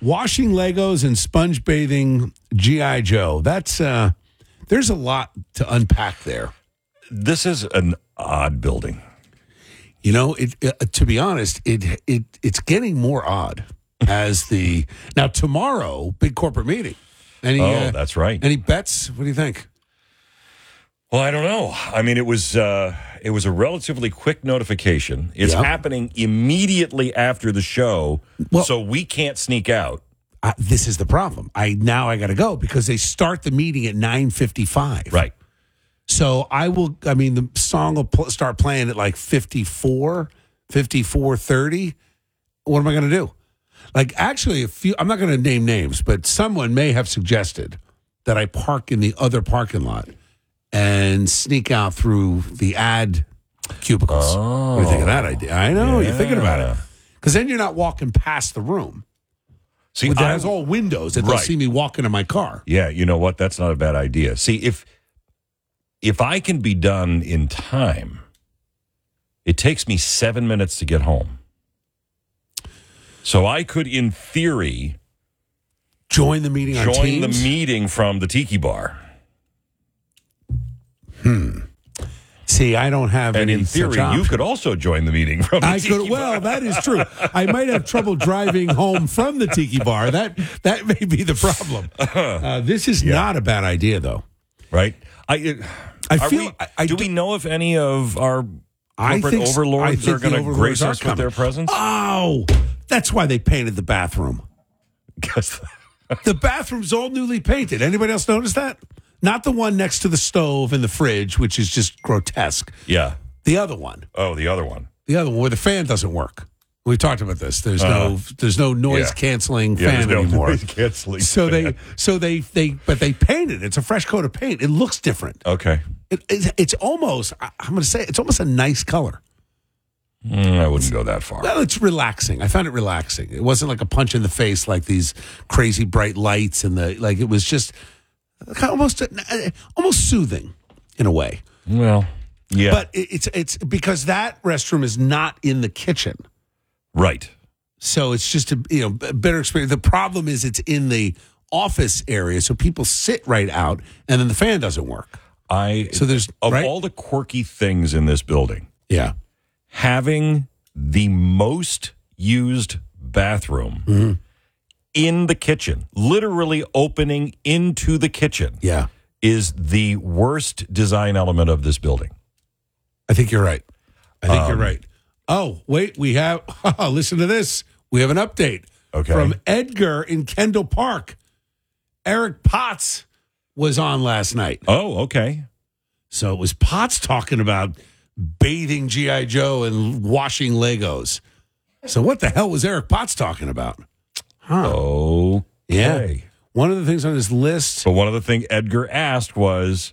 Washing Legos and sponge bathing G.I. Joe. That's there's a lot to unpack there. This is an odd building. You know, to be honest, it's getting more odd as now tomorrow, big corporate meeting. That's right. Any bets? What do you think? Well, I don't know. I mean, it was a relatively quick notification. It's happening immediately after the show, so we can't sneak out. This is the problem. I got to go because they start the meeting at 9:55. Right. So the song will start playing at like 54:30. What am I going to do? Like, actually, I'm not going to name names, but someone may have suggested that I park in the other parking lot and sneak out through the ad cubicles. Oh. What do you think of that idea? I know, you're thinking about it. Because then you're not walking past the room. See, it has all windows that they'll see me walk into my car. Yeah, you know what? That's not a bad idea. See, if I can be done in time, it takes me 7 minutes to get home. So I could, in theory, join the meeting on Teams? Join the meeting from the Tiki Bar. See, I don't have any. And in theory, you could also join the meeting from the Tiki Bar. Well, that is true. I might have trouble driving home from the Tiki Bar. That may be the problem. This is not a bad idea, though. Right? Do we know if any of our corporate overlords are going to grace us with their presence? Oh, that's why they painted the bathroom. The bathroom's all newly painted. Anybody else notice that? Not the one next to the stove and the fridge, which is just grotesque. Yeah. The other one. Oh, the other one. The other one where the fan doesn't work. We talked about this. There's no noise canceling fan anymore. Noise canceling. So they painted. It's a fresh coat of paint. It looks different. Okay. It's almost. I'm going to say it's almost a nice color. I wouldn't go that far. Well, it's relaxing. I found it relaxing. It wasn't like a punch in the face like these crazy bright lights and it was just almost soothing in a way. Well, yeah. But it's because that restroom is not in the kitchen. Right. So it's just a better experience. The problem is it's in the office area, so people sit right out, and then the fan doesn't work. All the quirky things in this building. Yeah. Having the most used bathroom in the kitchen, literally opening into the kitchen, is the worst design element of this building. I think you're right. You're right. Oh, wait, we have, listen to this. We have an update from Edgar in Kendall Park. Eric Potts was on last night. Oh, okay. So it was Potts talking about bathing G.I. Joe and washing Legos. So what the hell was Eric Potts talking about? Okay. Yeah. One of the things on his list. But one of the things Edgar asked was,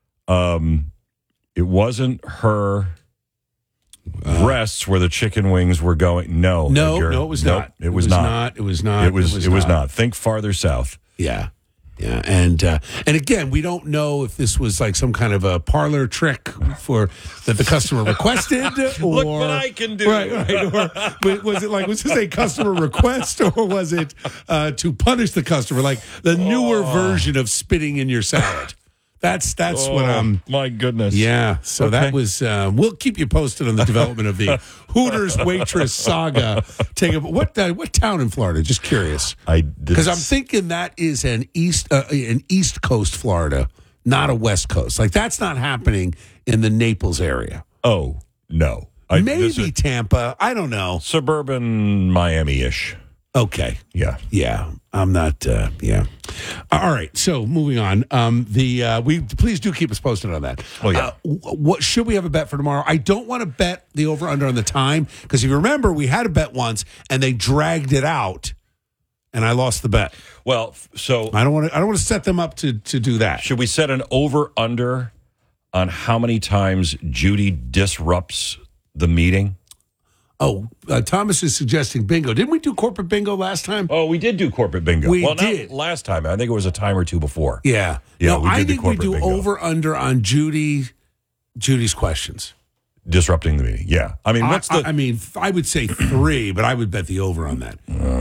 it wasn't her breasts where the chicken wings were going. No, Edgar, it was not. It was not. It was not. It was not. Think farther south. Yeah. Yeah, and again, we don't know if this was like some kind of a parlor trick that the customer requested. Or, look what I can do. Right. Or was this a customer request, or was it to punish the customer, like the newer version of spitting in your salad? That's what I'm. My goodness. Yeah. So that was. We'll keep you posted on the development of the Hooters waitress saga. What town in Florida? Just curious. Because I'm thinking that is an East Coast Florida, not a West Coast. Like that's not happening in the Naples area. Oh no. Maybe Tampa. I don't know. Suburban Miami-ish. Okay. Yeah. Yeah. I'm not. Yeah. All right. So moving on. Please do keep us posted on that. Oh yeah. What should we have a bet for tomorrow? I don't want to bet the over under on the time because if you remember, we had a bet once and they dragged it out, and I lost the bet. Well, so I don't want to set them up to do that. Should we set an over under on how many times Judy disrupts the meeting? Oh, Thomas is suggesting bingo. Didn't we do corporate bingo last time? Oh, we did do corporate bingo. We did. Not last time. I think it was a time or two before. Yeah. Yeah, I think we do over under on Judy's questions. Disrupting the meeting. Yeah. I mean, I would say 3, but I would bet the over on that.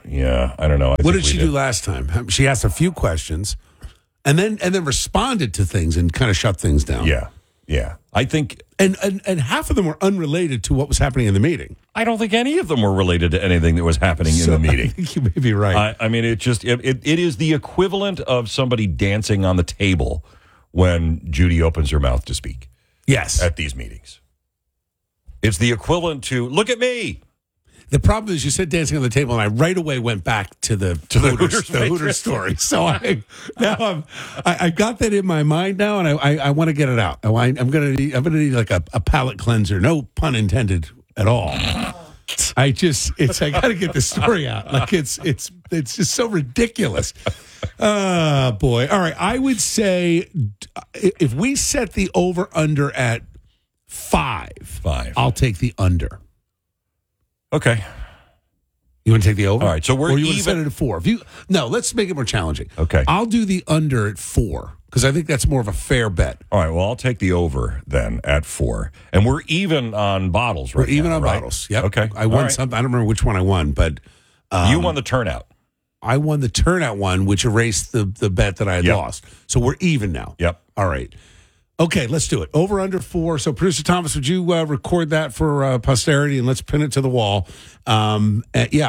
Yeah, I don't know. What did she do last time? She asked a few questions and then responded to things and kind of shut things down. Yeah. I think... And half of them were unrelated to what was happening in the meeting. I don't think any of them were related to anything that was happening in the meeting. I think you may be right. I mean, it is the equivalent of somebody dancing on the table when Judy opens her mouth to speak. Yes. At these meetings. It's the equivalent to, look at me. The problem is you said dancing on the table, and I right away went back to the Hooters story. So I got that in my mind now, and I want to get it out. I'm gonna need like a palate cleanser. No pun intended at all. I got to get the story out. Like it's just so ridiculous. Oh boy! All right, I would say if we set the over under at 5, I'll take the under. Okay. You want to take the over? All right, so we're or you even. Want to set it at 4? Let's make it more challenging. Okay. I'll do the under at 4 because I think that's more of a fair bet. All right, well, I'll take the over then at 4. And we're even on bottles right now. We're even on right? bottles. Yep. Okay. I won something. I don't remember which one I won, but... you won the turnout. I won the turnout one, which erased the bet that I had lost. So we're even now. Yep. All right. Okay, let's do it. Over under 4. So, Producer Thomas, would you record that for posterity and let's pin it to the wall? Now,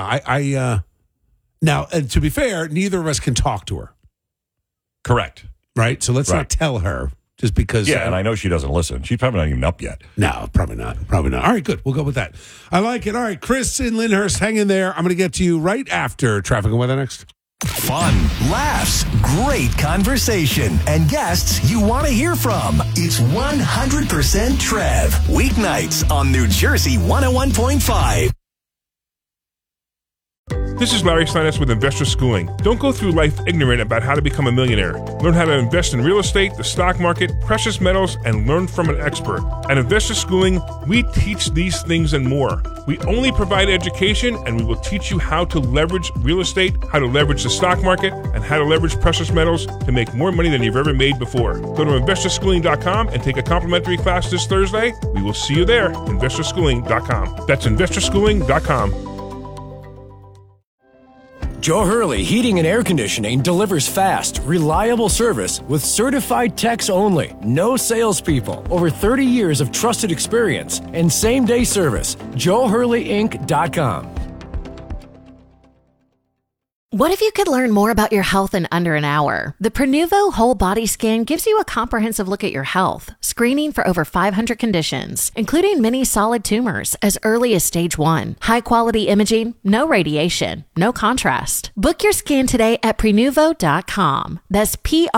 to be fair, neither of us can talk to her. Correct. Right? So let's not tell her just because. Yeah, and I know she doesn't listen. She's probably not even up yet. No, probably not. All right, good. We'll go with that. I like it. All right, Chris in Lyndhurst, hang in there. I'm going to get to you right after Traffic and Weather next. Fun, laughs, great conversation, and guests you want to hear from. It's 100% Trev. Weeknights on New Jersey 101.5. This is Larry Steinitz with Investor Schooling. Don't go through life ignorant about how to become a millionaire. Learn how to invest in real estate, the stock market, precious metals, and learn from an expert. At Investor Schooling, we teach these things and more. We only provide education, and we will teach you how to leverage real estate, how to leverage the stock market, and how to leverage precious metals to make more money than you've ever made before. Go to investorschooling.com and take a complimentary class this Thursday. We will see you there, investorschooling.com. That's investorschooling.com. Joe Hurley Heating and Air Conditioning delivers fast, reliable service with certified techs only. No salespeople. Over 30 years of trusted experience and same-day service. JoeHurleyInc.com. What if you could learn more about your health in under an hour? The Prenuvo Whole Body Scan gives you a comprehensive look at your health, screening for over 500 conditions, including many solid tumors as early as stage 1. High-quality imaging, no radiation, no contrast. Book your scan today at Prenuvo.com. That's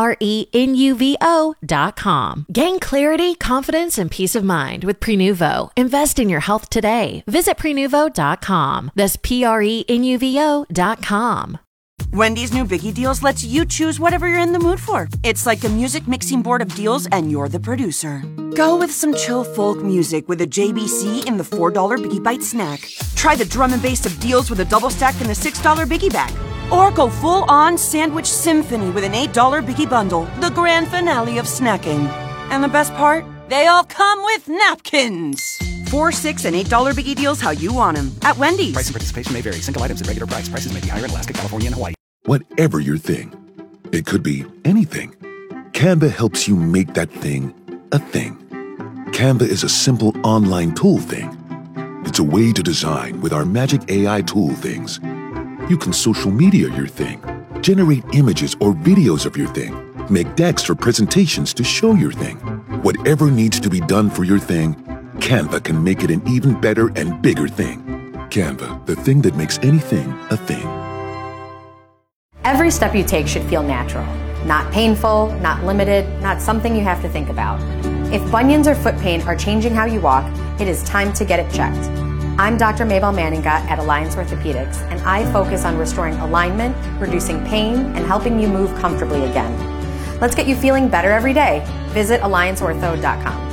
Prenuvo.com. Gain clarity, confidence, and peace of mind with Prenuvo. Invest in your health today. Visit Prenuvo.com. That's Prenuvo.com. Wendy's new Biggie Deals lets you choose whatever you're in the mood for. It's like a music mixing board of deals, and you're the producer. Go with some chill folk music with a JBC in the $4 Biggie Bite snack. Try the drum and bass of deals with a double stack in the $6 Biggie Bag. Or go full-on sandwich symphony with an $8 Biggie Bundle, the grand finale of snacking. And the best part? They all come with napkins. $4, $6, and $8 Biggie Deals how you want them at Wendy's. Price and participation may vary. Single items at regular price. Prices may be higher in Alaska, California, and Hawaii. Whatever your thing, it could be anything. Canva helps you make that thing a thing. Canva is a simple online tool thing. It's a way to design with our magic AI tool things. You can social media your thing, generate images or videos of your thing, make decks or presentations to show your thing. Whatever needs to be done for your thing, Canva can make it an even better and bigger thing. Canva, the thing that makes anything a thing. Every step you take should feel natural. Not painful, not limited, not something you have to think about. If bunions or foot pain are changing how you walk, it is time to get it checked. I'm Dr. Mabel Manninga at Alliance Orthopedics, and I focus on restoring alignment, reducing pain, and helping you move comfortably again. Let's get you feeling better every day. Visit AllianceOrtho.com.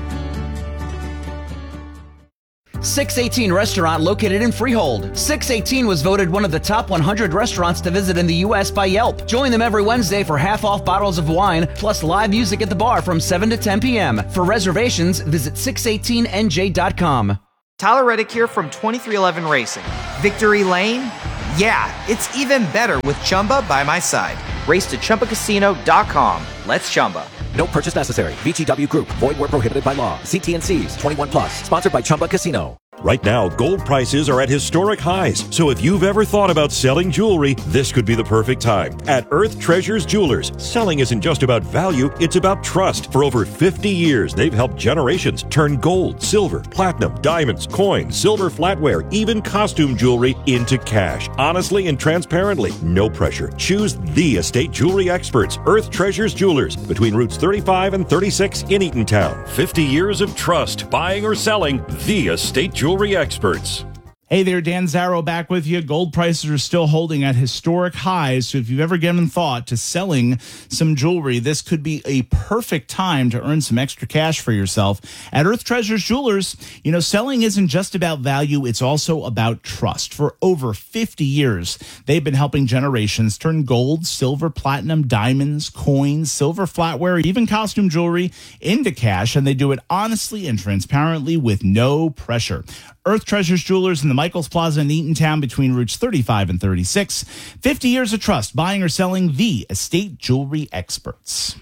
618 Restaurant located in Freehold. 618 was voted one of the top 100 restaurants to visit in the U.S. by Yelp. Join them every Wednesday for half-off bottles of wine, plus live music at the bar from 7 to 10 p.m. For reservations, visit 618nj.com. Tyler Reddick here from 2311 Racing. Victory Lane, Yeah, it's even better with Chumba by my side. Race to ChumbaCasino.com. Let's Chumba. No purchase necessary. VGW Group. Void where prohibited by law. See T&Cs. 21 plus. Sponsored by Chumba Casino. Right now, gold prices are at historic highs. So if you've ever thought about selling jewelry, this could be the perfect time. At Earth Treasures Jewelers, selling isn't just about value, it's about trust. For over 50 years, they've helped generations turn gold, silver, platinum, diamonds, coins, silver flatware, even costume jewelry into cash. Honestly and transparently. No pressure. Choose the estate jewelry experts. Earth Treasures Jewelers, between routes 35 and 36 in Eatontown. 50 years of trust. Buying or selling, the estate jewelry experts. Hey there, Dan Zarrow back with you. Gold prices are still holding at historic highs, so if you've ever given thought to selling some jewelry, this could be a perfect time to earn some extra cash for yourself. At Earth Treasures Jewelers, selling isn't just about value, it's also about trust. For over 50 years, they've been helping generations turn gold, silver, platinum, diamonds, coins, silver flatware, even costume jewelry into cash, and they do it honestly and transparently with no pressure. Earth Treasures Jewelers in the Michaels Plaza in Eatontown between routes 35 and 36. 50 years of trust, buying or selling the estate jewelry experts.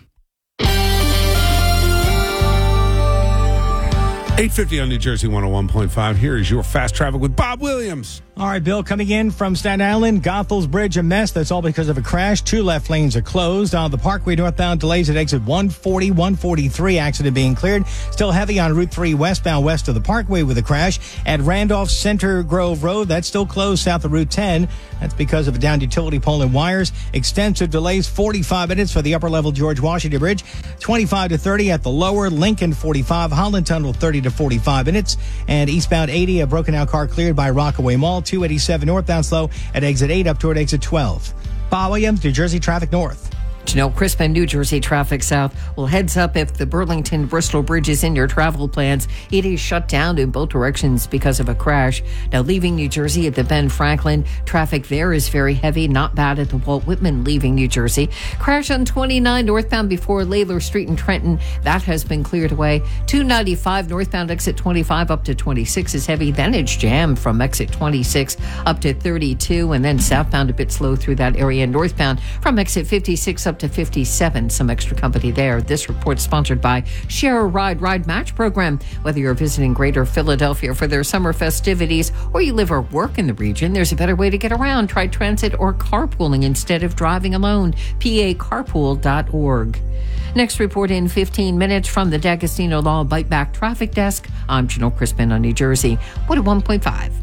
850 on New Jersey 101.5. Here is your fast traffic with Bob Williams. All right, Bill, coming in from Staten Island, Goethals Bridge, a mess. That's all because of a crash. 2 left lanes are closed. On the Parkway northbound, delays at exit 140, 143, accident being cleared. Still heavy on Route 3 westbound west of the Parkway with a crash. At Randolph Center Grove Road, that's still closed south of Route 10. That's because of a downed utility pole and wires. Extensive delays, 45 minutes for the upper level George Washington Bridge. 25 to 30 at the lower. Lincoln 45, Holland Tunnel 30 to 45 minutes. And eastbound 80, a broken out car cleared by Rockaway Mall. 287 northbound slow at exit 8 up toward exit 12. Bob Williams, New Jersey Traffic North. Janelle Crispin, New Jersey Traffic South. Well, heads up if the Burlington-Bristol Bridge is in your travel plans. It is shut down in both directions because of a crash. Now, leaving New Jersey at the Ben Franklin, traffic there is very heavy. Not bad at the Walt Whitman leaving New Jersey. Crash on 29 northbound before Layler Street in Trenton. That has been cleared away. 295 northbound exit 25 up to 26 is heavy. Then it's jammed from exit 26 up to 32. And then southbound a bit slow through that area. Northbound from exit 56 up to 57. Some extra company there. This report sponsored by Share a Ride Match program. Whether you're visiting Greater Philadelphia for their summer festivities or you live or work in the region, there's a better way to get around. Try transit or carpooling instead of driving alone. PACarpool.org. Next report in 15 minutes from the D'Agostino Law Bite Back Traffic Desk. I'm Janelle Crispin on New Jersey. 101.5.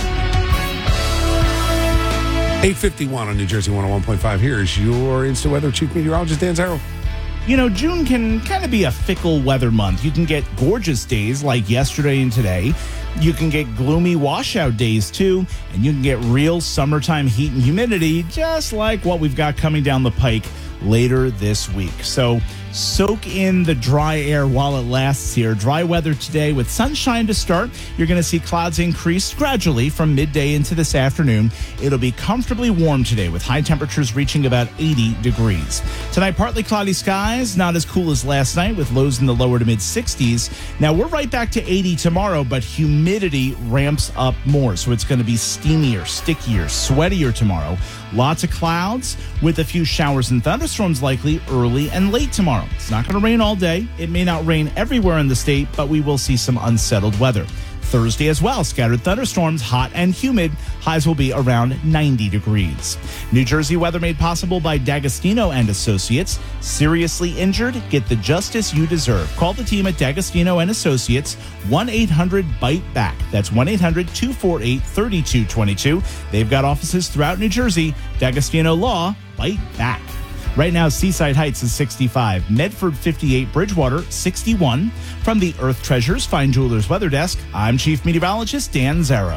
851 on New Jersey 101.5. Here's your Insta Weather Chief Meteorologist, Dan Zarrow. June can kind of be a fickle weather month. You can get gorgeous days like yesterday and today. You can get gloomy washout days too. And you can get real summertime heat and humidity, just like what we've got coming down the pike later this week. So soak in the dry air while it lasts here. Dry weather today with sunshine to start. You're going to see clouds increase gradually from midday into this afternoon. It'll be comfortably warm today with high temperatures reaching about 80 degrees. Tonight, partly cloudy skies, not as cool as last night with lows in the lower to mid 60s. Now, we're right back to 80 tomorrow, but humidity ramps up more. So it's going to be steamier, stickier, sweatier tomorrow. Lots of clouds with a few showers and thunderstorms likely early and late tomorrow. It's not going to rain all day. It may not rain everywhere in the state, but we will see some unsettled weather. Thursday as well, scattered thunderstorms, hot and humid. Highs will be around 90 degrees. New Jersey weather made possible by D'Agostino and Associates. Seriously injured? Get the justice you deserve. Call the team at D'Agostino and Associates, 1-800-BITE-BACK. That's 1-800-248-3222. They've got offices throughout New Jersey. D'Agostino Law, Bite Back. Right now, Seaside Heights is 65, Medford 58, Bridgewater 61. From the Earth Treasures Fine Jewelers Weather Desk, I'm Chief Meteorologist Dan Zarrow.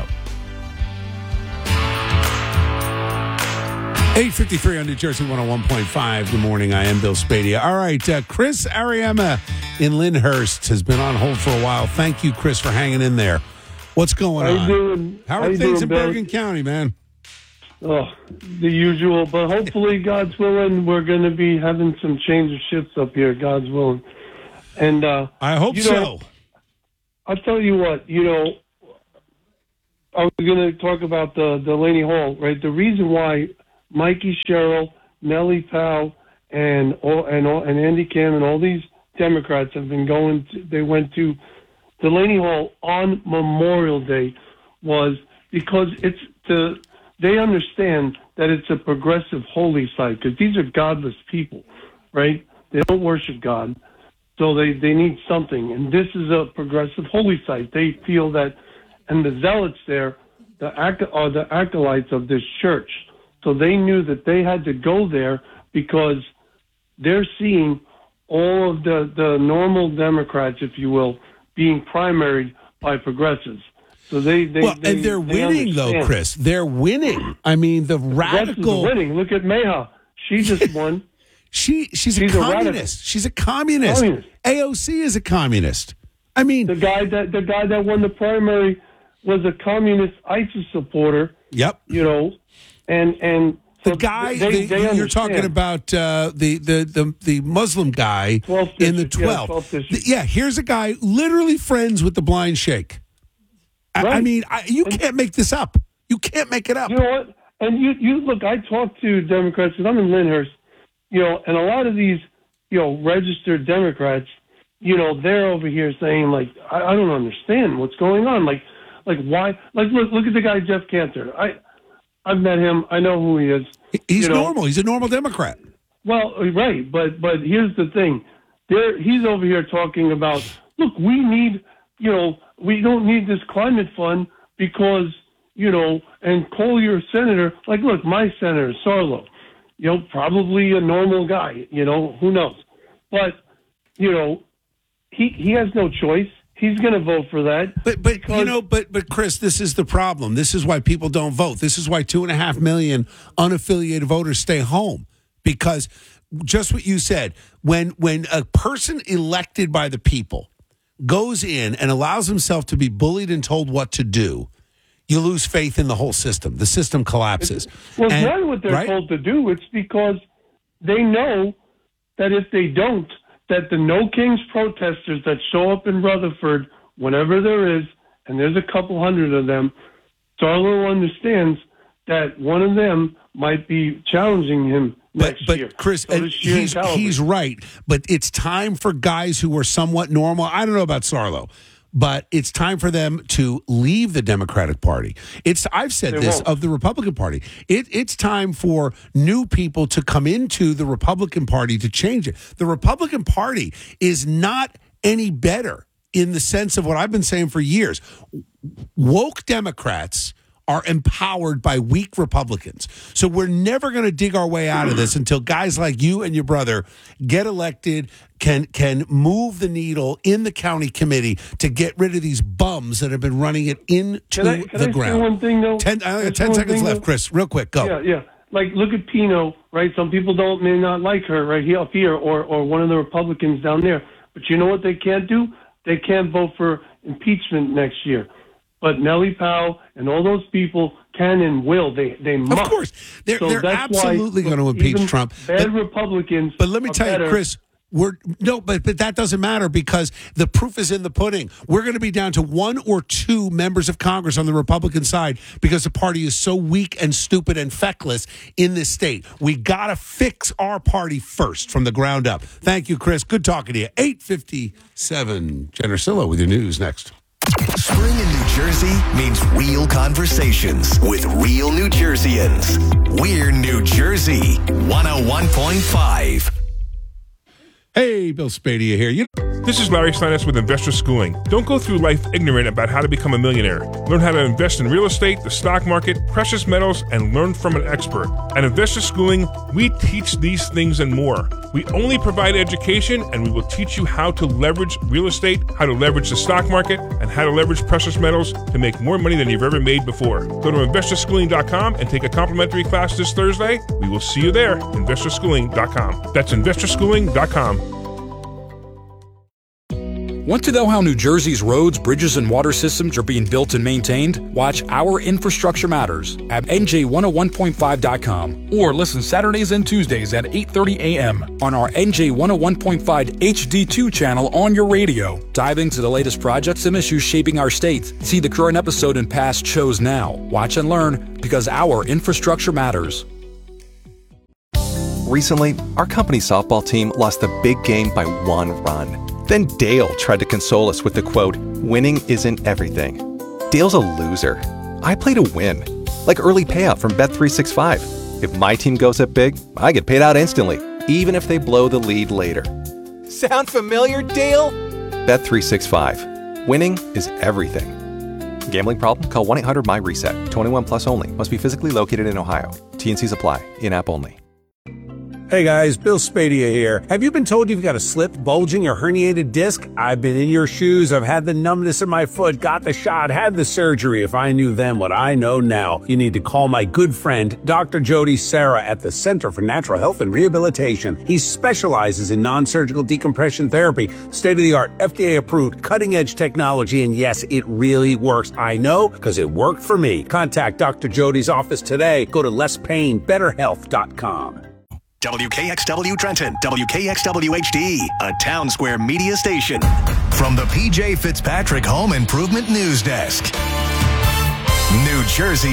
853 on New Jersey 101.5. Good morning. I am Bill Spadia. All right, Chris Ariema in Lyndhurst has been on hold for a while. Thank you, Chris, for hanging in there. What's going on? How are things in Bergen County, man? Oh, the usual, but hopefully, God's willing, we're going to be having some change of shifts up here, God's willing. And I hope so. I'll tell you what, I was going to talk about the Delaney Hall, right? The reason why Mikey Sherrill, Nellie Powell, and Andy Kim and all these Democrats have been they went to Delaney Hall on Memorial Day was because they understand that it's a progressive holy site because these are godless people, right? They don't worship God, so they need something, and this is a progressive holy site. They feel that, and the zealots there are the acolytes of this church, so they knew that they had to go there because they're seeing all of the normal Democrats, if you will, being primaried by progressives. So they're winning, though, Chris. They're winning. I mean, the radical winning. Look at Meha. She just won. She's a communist. She's a communist. AOC is a communist. I mean, the guy that won the primary was a communist ISIS supporter. Yep. You know, and so the guy you're talking about the Muslim guy in the 12th. Yeah, here's a guy literally friends with the blind sheikh. Right. I mean, you can't make this up. You can't make it up. You know what? And you look. I talk to Democrats because I'm in Lyndhurst. You know, and a lot of these, you know, registered Democrats, you know, they're over here saying like, I don't understand what's going on. Like why? Like look at the guy Jeff Cantor. I've met him. I know who he is. He's normal. He's a normal Democrat. Well, right, but here's the thing. He's over here talking about, look, we need, you know, we don't need this climate fund because, you know, and call your senator. Like, look, my senator, Sarlo, you know, probably a normal guy, you know, who knows? But, you know, he has no choice. He's going to vote for that. But you know, but Chris, this is the problem. This is why people don't vote. This is why 2.5 million unaffiliated voters stay home. Because just what you said, when a person elected by the people goes in and allows himself to be bullied and told what to do, you lose faith in the whole system. The system collapses. Well, it's not what they're told to do. It's because they know that if they don't, that the No Kings protesters that show up in Rutherford, whenever there is, and there's a couple hundred of them, Sarlo understands that one of them might be challenging him next year. But Chris, and he's right. But it's time for guys who are somewhat normal. I don't know about Sarlo, but it's time for them to leave the Democratic Party. I've said this of the Republican Party. It's time for new people to come into the Republican Party to change it. The Republican Party is not any better in the sense of what I've been saying for years. Woke Democrats are empowered by weak Republicans. So we're never going to dig our way out of this until guys like you and your brother get elected, can move the needle in the county committee to get rid of these bums that have been running it into the ground. Say one thing, though? 10 seconds left, Chris. Real quick, go. Yeah. Like, look at Pino, right? Some people may not like her right here up here or one of the Republicans down there. But you know what they can't do? They can't vote for impeachment next year. But Nellie Powell and all those people can and will. They must. Of course. They're absolutely going to impeach Trump. Bad Republicans. But let me tell you, Chris, but that doesn't matter because the proof is in the pudding. We're going to be down to 1 or 2 members of Congress on the Republican side because the party is so weak and stupid and feckless in this state. We got to fix our party first from the ground up. Thank you, Chris. Good talking to you. 8:57. Jen Ursillo with your news next. Spring in New Jersey means real conversations with real New Jerseyans. We're New Jersey 101.5. Hey, Bill Spadea here. This is Larry Steinitz with Investor Schooling. Don't go through life ignorant about how to become a millionaire. Learn how to invest in real estate, the stock market, precious metals, and learn from an expert. At Investor Schooling, we teach these things and more. We only provide education, and we will teach you how to leverage real estate, how to leverage the stock market, and how to leverage precious metals to make more money than you've ever made before. Go to investorschooling.com and take a complimentary class this Thursday. We will see you there. Investorschooling.com. That's investorschooling.com. Want to know how New Jersey's roads, bridges, and water systems are being built and maintained? Watch Our Infrastructure Matters at NJ101.5.com or listen Saturdays and Tuesdays at 8:30 a.m. on our NJ101.5 HD2 channel on your radio. Dive into the latest projects and issues shaping our state. See the current episode and past shows now. Watch and learn because our infrastructure matters. Recently, our company softball team lost the big game by 1 run. Then Dale tried to console us with the quote, "Winning isn't everything." Dale's a loser. I play to win. Like early payout from Bet365. If my team goes up big, I get paid out instantly, even if they blow the lead later. Sound familiar, Dale? Bet365. Winning is everything. Gambling problem? Call 1-800-MY-RESET. 21 plus only. Must be physically located in Ohio. T&Cs apply. In-app only. Hey guys, Bill Spadia here. Have you been told you've got a slipped, bulging, or herniated disc? I've been in your shoes. I've had the numbness in my foot, got the shot, had the surgery. If I knew then what I know now, you need to call my good friend, Dr. Jody Serra at the Center for Natural Health and Rehabilitation. He specializes in non-surgical decompression therapy, state-of-the-art, FDA-approved, cutting-edge technology, and yes, it really works. I know, because it worked for me. Contact Dr. Jody's office today. Go to lesspainbetterhealth.com. WKXW Trenton, WKXW HD, a Town Square media station. From the PJ Fitzpatrick Home Improvement News Desk. New Jersey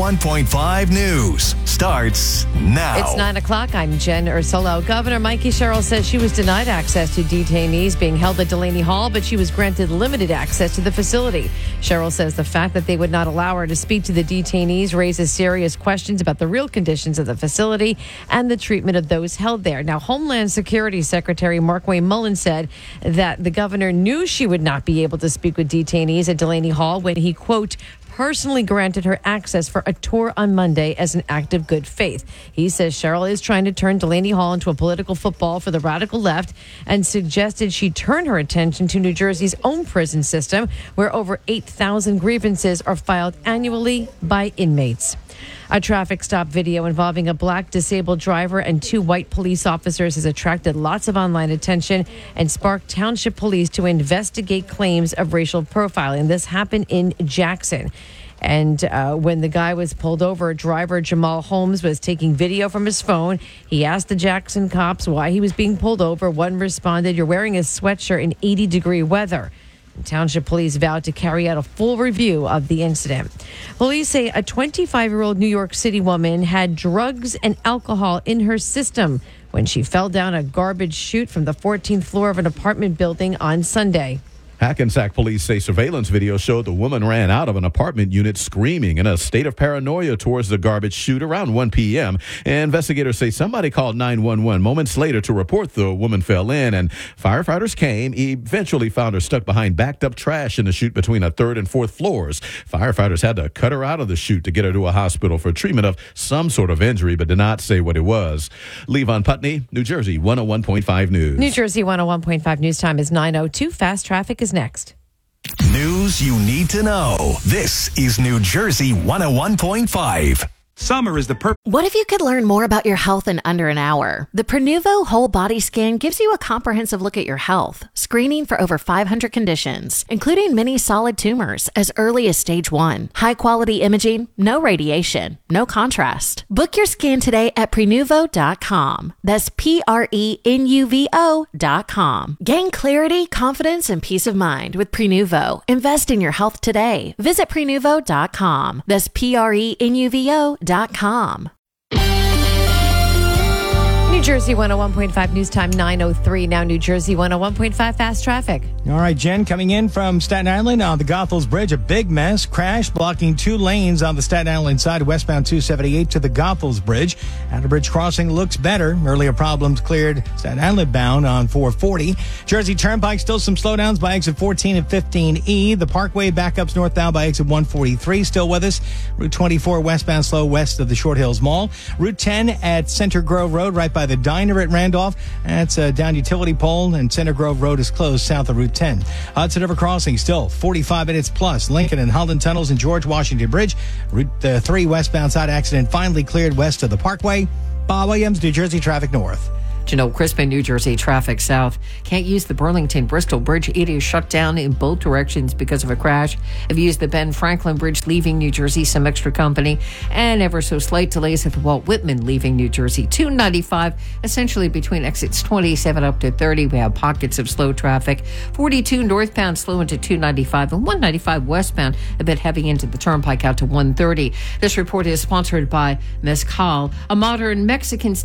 101.5 News starts now. It's 9 o'clock. I'm Jen Ursulo. Governor Mikey Sherrill says she was denied access to detainees being held at Delaney Hall, but she was granted limited access to the facility. Sherrill says the fact that they would not allow her to speak to the detainees raises serious questions about the real conditions of the facility and the treatment of those held there. Now, Homeland Security Secretary Markwayne Mullin said that the governor knew she would not be able to speak with detainees at Delaney Hall when he, quote, personally granted her access for a tour on Monday as an act of good faith. He says Sherrill is trying to turn Delaney Hall into a political football for the radical left and suggested she turn her attention to New Jersey's own prison system, where over 8,000 grievances are filed annually by inmates. A traffic stop video involving a black disabled driver and 2 white police officers has attracted lots of online attention and sparked Township Police to investigate claims of racial profiling. This happened in Jackson. And when the guy was pulled over, driver Jamal Holmes was taking video from his phone. He asked the Jackson cops why he was being pulled over. One responded, "You're wearing a sweatshirt in 80-degree weather." Township Police vowed to carry out a full review of the incident. Police say a 25-year-old New York City woman had drugs and alcohol in her system when she fell down a garbage chute from the 14th floor of an apartment building on Sunday. Hackensack police say surveillance video showed the woman ran out of an apartment unit screaming in a state of paranoia towards the garbage chute around 1 p.m. Investigators say somebody called 911 moments later to report the woman fell in, and firefighters came, eventually found her stuck behind backed up trash in the chute between a 3rd and 4th floors. Firefighters had to cut her out of the chute to get her to a hospital for treatment of some sort of injury, but did not say what it was. Levon Putney, New Jersey 101.5 News. New Jersey 101.5 News time is 9:02. Fast traffic is next. News you need to know. This is New Jersey 101.5. Summer is the perfect. What if you could learn more about your health in under an hour? The Prenuvo Whole Body Scan gives you a comprehensive look at your health, screening for over 500 conditions, including many solid tumors as early as stage 1. High-quality imaging, no radiation, no contrast. Book your scan today at Prenuvo.com. That's Prenuvo.com. Gain clarity, confidence, and peace of mind with Prenuvo. Invest in your health today. Visit Prenuvo.com. That's Prenuvo.com. New Jersey 101.5 News time 9:03. Now New Jersey 101.5 Fast Traffic. All right, Jen, coming in from Staten Island on the Goethals Bridge, a big mess. Crash blocking 2 lanes on the Staten Island side, westbound 278 to the Goethals Bridge. Outer bridge crossing looks better. Earlier problems cleared Staten Island bound on 440. Jersey Turnpike, still some slowdowns by exit 14 and 15E. The Parkway backups northbound by exit 143. Still with us. Route 24 westbound slow west of the Short Hills Mall. Route 10 at Center Grove Road, right by the diner at Randolph. That's down utility pole, and Center Grove Road is closed south of Route 10. Hudson River Crossing still 45 minutes plus. Lincoln and Holland Tunnels and George Washington Bridge. Route 3 westbound side accident finally cleared west of the Parkway. Bob Williams, New Jersey Traffic North. Janelle Crispin, New Jersey Traffic South. Can't use the Burlington-Bristol Bridge. It is shut down in both directions because of a crash. If you use the Ben Franklin Bridge leaving New Jersey, some extra company. And ever so slight delays at the Walt Whitman leaving New Jersey. 295, essentially between exits 27 up to 30. We have pockets of slow traffic. 42 northbound slow into 295 and 195 westbound a bit heavy into the turnpike out to 130. This report is sponsored by Mezcal, a modern Mexican